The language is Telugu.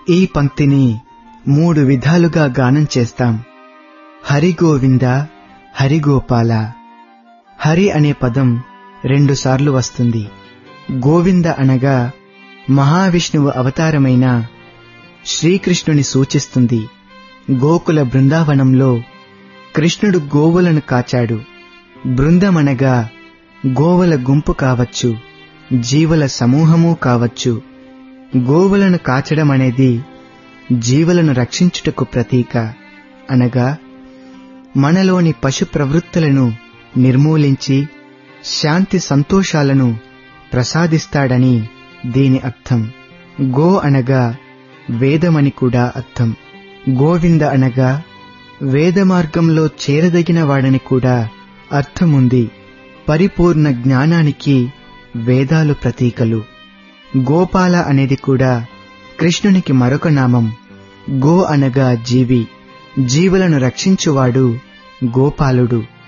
ఈ పంక్తిని 3 విధాలుగా గానం చేస్తాం. హరి గోవింద, హరి గోపాల. హరి అనే పదం 2 సార్లు వస్తుంది. గోవింద అనగా మహావిష్ణువు అవతారమైన శ్రీకృష్ణుని సూచిస్తుంది. గోకుల బృందావనంలో కృష్ణుడు గోవులను కాచాడు. బృందమనగా గోవుల గుంపు కావచ్చు, జీవుల సమూహము కావచ్చు. గోవులను కాచడం అనేది జీవులను రక్షించుటకు ప్రతీక. అనగా మనలోని పశు ప్రవృత్తులను నిర్మూలించి శాంతి సంతోషాలను ప్రసాదిస్తాడని దీని అర్థం. గో అనగా వేదమని కూడా అర్థం. గోవింద అనగా వేద మార్గంలో చేరదగిన వాడని కూడా అర్థముంది. పరిపూర్ణ జ్ఞానానికి వేదాలు ప్రతీకలు. గోపాల అనేది కూడా కృష్ణునికి మరొక నామం. గో అనగా జీవి, జీవులను రక్షించువాడు గోపాలుడు.